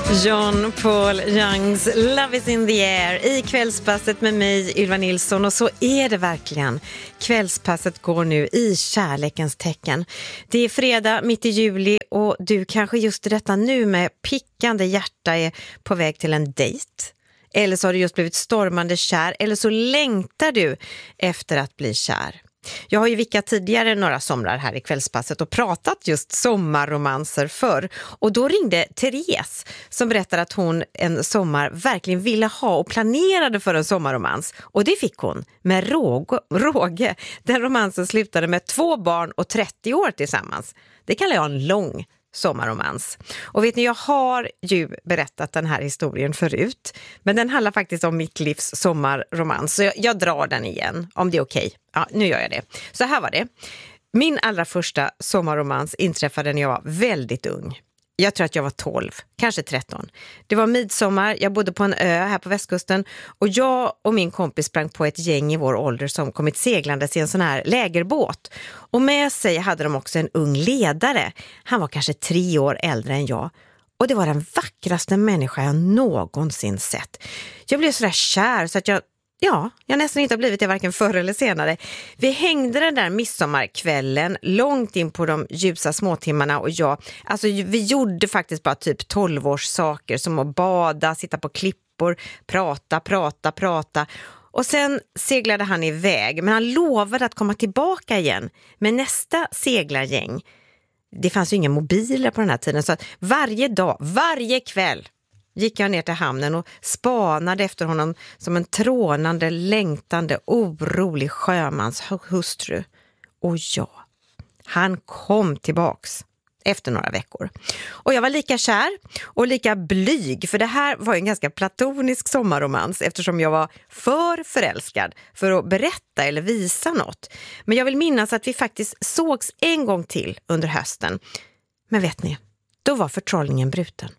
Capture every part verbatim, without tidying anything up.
John Paul Youngs Love is in the air i kvällspasset med mig, Ylva Nilsson. Och så är det verkligen. Kvällspasset går nu i kärlekens tecken. Det är fredag mitt i juli och du kanske just i detta nu med pickande hjärta är på väg till en dejt. Eller så har du just blivit stormande kär, eller så längtar du efter att bli kär. Jag har ju vickat tidigare några somrar här i kvällspasset och pratat just sommarromanser förr. Och då ringde Therese som berättade att hon en sommar verkligen ville ha och planerade för en sommarromans. Och det fick hon med råg, råge. Den romansen slutade med två barn och trettio år tillsammans. Det kallar jag en lång sommarromans. Och vet ni, jag har ju berättat den här historien förut. Men den handlar faktiskt om mitt livs sommarromans. Så jag, jag drar den igen, om det är okej. Ja, nu gör jag det. Så här var det. Min allra första sommarromans inträffade när jag var väldigt ung. Jag tror att jag var tolv, kanske tretton. Det var midsommar, jag bodde på en ö här på västkusten. Och jag och min kompis sprang på ett gäng i vår ålder som kommit seglandes i en sån här lägerbåt. Och med sig hade de också en ung ledare. Han var kanske tre år äldre än jag. Och det var den vackraste människa jag någonsin sett. Jag blev så där kär så att jag... Ja, jag nästan inte har blivit det varken förr eller senare. Vi hängde den där midsommarkvällen långt in på de ljusa småtimmarna och jag, alltså vi gjorde faktiskt bara typ tolv års saker som att bada, sitta på klippor, prata, prata, prata. Och sen seglade han iväg, men han lovade att komma tillbaka igen med nästa seglargäng. Det fanns ju inga mobiler på den här tiden så att varje dag, varje kväll gick jag ner till hamnen och spanade efter honom som en trånande, längtande, orolig sjömans hustru. Och ja, han kom tillbaks efter några veckor. Och jag var lika kär och lika blyg, för det här var en ganska platonisk sommarromans eftersom jag var för förälskad för att berätta eller visa något. Men jag vill minnas att vi faktiskt sågs en gång till under hösten. Men vet ni, då var förtrollningen bruten.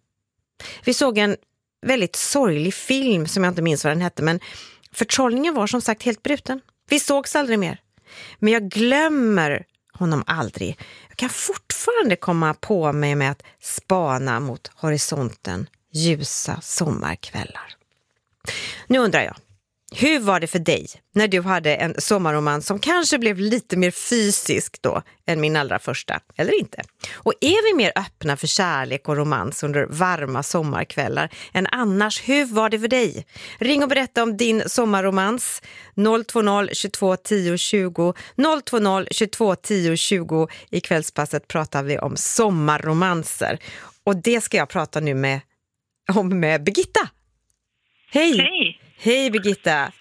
Vi såg en väldigt sorglig film som jag inte minns vad den hette, men förtrollningen var som sagt helt bruten. Vi sågs aldrig mer. Men jag glömmer honom aldrig. Jag kan fortfarande komma på mig med att spana mot horisonten ljusa sommarkvällar. Nu undrar jag, hur var det för dig när du hade en sommarromans som kanske blev lite mer fysisk då än min allra första, eller inte? Och är vi mer öppna för kärlek och romans under varma sommarkvällar än annars? Hur var det för dig? Ring och berätta om din sommarromans. noll två noll tjugotvå tio tjugo noll två noll tjugotvå tio tjugo. I kvällspasset pratar vi om sommarromanser. Och det ska jag prata nu med, om med Birgitta. Hej! Hej! Hej Birgitta.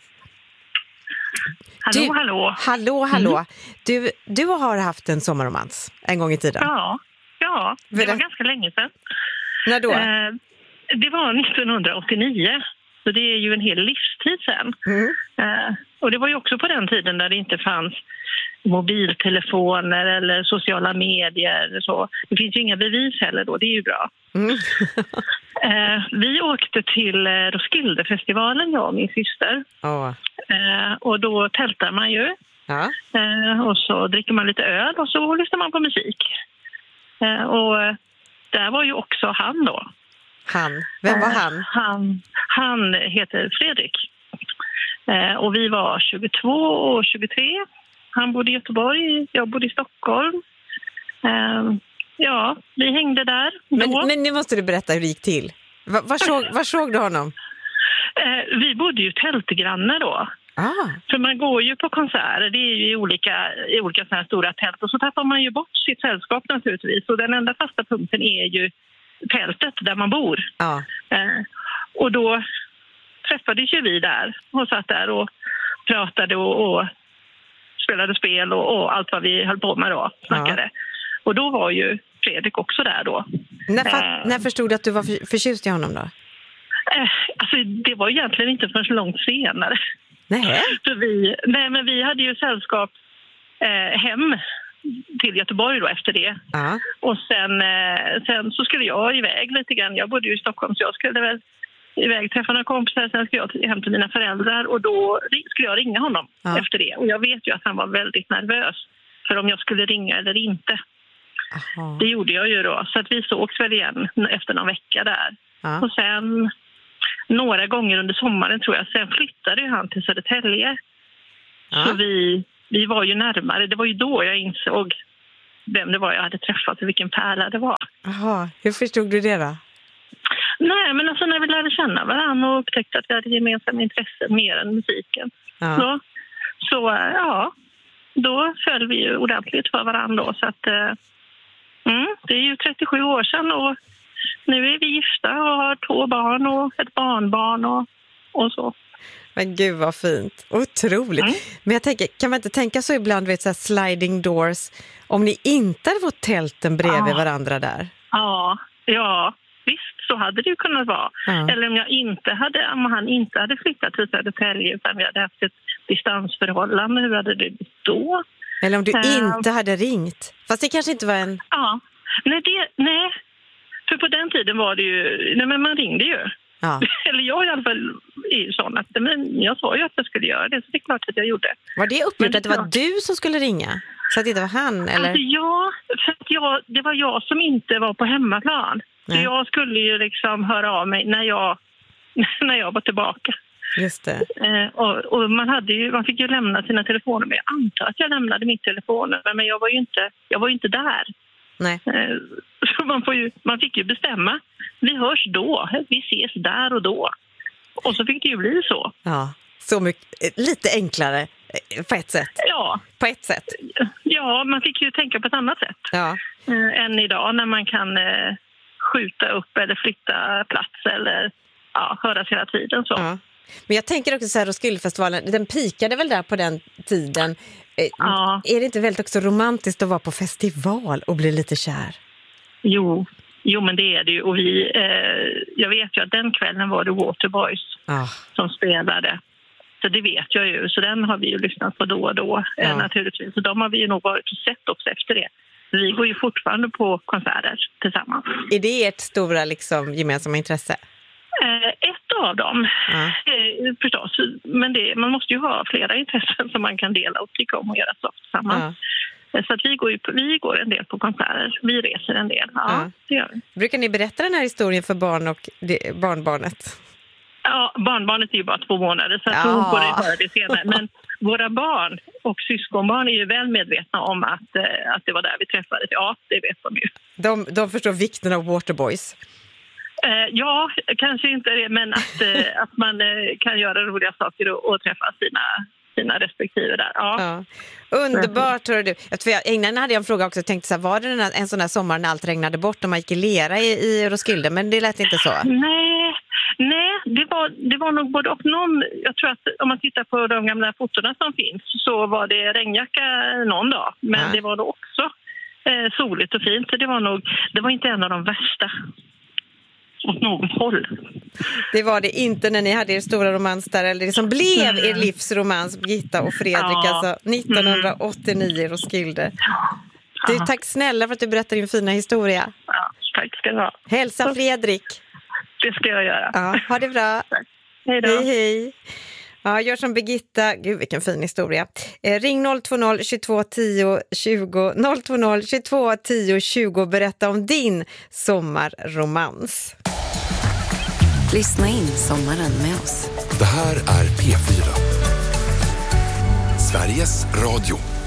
Hallå, du, hallå. Hallå, hallå. Mm. Du, du har haft en sommarromans en gång i tiden. Ja, ja det Berätt. var ganska länge sedan. När då? Eh, det var nittonhundraåttionio, så det är ju en hel livstid sedan. Mm. Eh, och det var ju också på den tiden där det inte fanns mobiltelefoner eller sociala medier. Så. Det finns ju inga bevis heller då, det är ju bra. Mm. eh, vi åkte till Roskildefestivalen, jag och min syster. Oh. Eh, och då tältar man ju. Ja. Eh, och så dricker man lite öl och så lyssnar man på musik. Eh, och där var ju också han då. Han? Vem var han? Eh, han, han heter Fredrik. Eh, och vi var tjugotvå och tjugotre. Han bodde i Göteborg, jag bodde i Stockholm. Eh, ja, vi hängde där då. Men, men nu måste du berätta hur det gick till. Var, var, såg, var såg du honom? Eh, vi bodde ju tältgrannar då. Ah. För man går ju på konserter, det är ju i olika, i olika såna här stora tält. Och så tappar man ju bort sitt sällskap naturligtvis. Och den enda fasta punkten är ju tältet där man bor. Ah. Eh, och då träffades ju vi där och satt där och pratade och, och spelade spel och, och allt vad vi höll på med då, snackade. Ah. Och då var ju Fredrik också där då. När, fa- eh, när förstod du att du var för, förtjust i honom då? Eh, alltså det var egentligen inte förrän långt senare. Nej. För vi, nej, men vi hade ju sällskap eh, hem till Göteborg då efter det. Ja. Och sen, eh, sen så skulle jag iväg lite grann. Jag bodde ju i Stockholm så jag skulle väl iväg träffa några kompisar. Sen skulle jag hem till mina föräldrar och då skulle jag ringa honom ja. efter det. Och jag vet ju att han var väldigt nervös för om jag skulle ringa eller inte. Aha. Det gjorde jag ju då. Så att vi sågs väl igen efter någon vecka där. Ja. Och sen några gånger under sommaren tror jag. Sen flyttade ju han till Södertälje. Ja. Så vi, vi var ju närmare. Det var ju då jag insåg vem det var jag hade träffat och vilken pärla det var. Jaha, hur förstod du det då? Nej, men alltså när vi lärde känna varandra och upptäckte att vi hade gemensamma intressen mer än musiken. Ja. Så, så ja, då föll vi ju ordentligt för varandra då. Så att, mm, det är ju trettiosju år sedan och nu är vi gifta och har två barn och ett barnbarn och, och så. Men gud vad fint. Otroligt. Mm. Men jag tänker, kan man inte tänka så ibland, vet så här sliding doors, om ni inte hade fått tälten bredvid ja. varandra där? Ja, ja. Visst, så hade det ju kunnat vara. Ja. Eller om jag inte hade, om han inte hade flyttat till Södertälje utan vi hade haft ett distansförhållande, hur hade det blivit då? Eller om du uh, inte hade ringt. Fast det kanske inte var en... Ja, nej, det, nej. För på den tiden var det ju, nej men man ringde ju. Ja. Eller jag i alla fall är ju sån att men jag sa ju att jag skulle göra det, så det är klart att jag gjorde. Var det uppgjort att det var du som skulle ringa? Så att det inte var han? Eller? Alltså ja, för att jag, det var jag som inte var på hemmaplan. Så Nej. jag skulle ju liksom höra av mig när jag, när jag var tillbaka. Just det. Eh, och, och man, hade ju, man fick ju lämna sina telefonnummer. Jag antar att jag lämnade mitt telefonnummer, men jag var ju inte, jag var ju inte där. Nej. Eh, så man, får ju, man fick ju bestämma. Vi hörs då, vi ses där och då. Och så fick det ju bli så. Ja, så mycket, lite enklare på ett sätt. Ja. På ett sätt. Ja, man fick ju tänka på ett annat sätt. Ja. Eh, än idag när man kan eh, skjuta upp eller flytta plats eller ja, höras hela tiden. Så. Ja. Men jag tänker också så här, Roskildefestivalen, den pikade väl där på den tiden. Ja. Är det inte väldigt också romantiskt att vara på festival och bli lite kär? Jo, jo men det är det ju. Och vi, eh, jag vet ju att den kvällen var det Waterboys ah. som spelade. Så det vet jag ju. Så den har vi ju lyssnat på då och då eh, ja. naturligtvis. Så de har vi ju nog varit och sett också efter det. Vi går ju fortfarande på konserter tillsammans. Är det ert stora liksom, gemensamma intresse? Eh, ett av dem, ja. eh, förstås. Men det, man måste ju ha flera intressen som man kan dela och tycka om och göra så tillsammans. Ja. Så att vi, går ju på, vi går en del på konserter. Vi reser en del. Ja, ja. Det gör vi. Brukar ni berätta den här historien för barn och det, barnbarnet? Ja, barnbarnet är ju bara två månader så att ja. hon får det höra det senare. Men våra barn och syskonbarn är ju väl medvetna om att, eh, att det var där vi träffades. Ja, det vet de ju. De, de förstår vikten av Waterboys. Eh, ja, kanske inte det, men att, eh, att man eh, kan göra roliga saker och, och träffa sina, sina respektive där. Ja. Ja. Underbart, hör du. Jag tror jag, innan hade jag en fråga också, tänkte så här, var det en, en sån här sommar när allt regnade bort och man gick i lera i, i Roskilde, men det lät inte så. Nej, nej det, var, det var nog både och någon, jag tror att om man tittar på de gamla fotorna som finns så var det regnjacka någon dag, men ja. det var nog också eh, soligt och fint, så det var nog, det var inte en av de värsta åt något håll. Det var det inte när ni hade er stora romans där, eller det som blev mm. er livsromans, Birgitta och Fredrik, ja. alltså nittonhundraåttionio i Roskilde. Ja. Du, tack snälla för att du berättar din fina historia. Ja, tack ska du ha. Hälsa Fredrik. Det ska jag göra. Ja, ha det bra. Tack. Hej då. Hej, hej. Ja, gör som Birgitta. Gud, vilken fin historia. Eh, ring noll två noll tjugotvå tio tjugo noll två noll tjugotvå tio tjugo och berätta om din sommarromans. Lyssna in sommaren med oss. Det här är P fyra. Sveriges Radio.